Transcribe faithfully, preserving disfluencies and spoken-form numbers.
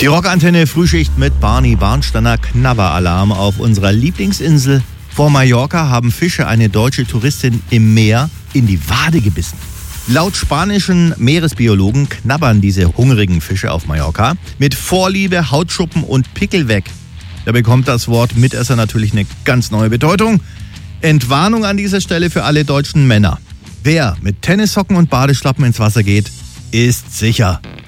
Die Rockantenne Frühschicht mit Barney Barnsteiner, Knabberalarm auf unserer Lieblingsinsel. Vor Mallorca haben Fische eine deutsche Touristin im Meer in die Wade gebissen. Laut spanischen Meeresbiologen knabbern diese hungrigen Fische auf Mallorca mit Vorliebe Hautschuppen und Pickel weg. Da bekommt das Wort Mitesser natürlich eine ganz neue Bedeutung. Entwarnung an dieser Stelle für alle deutschen Männer. Wer mit Tennissocken und Badeschlappen ins Wasser geht, ist sicher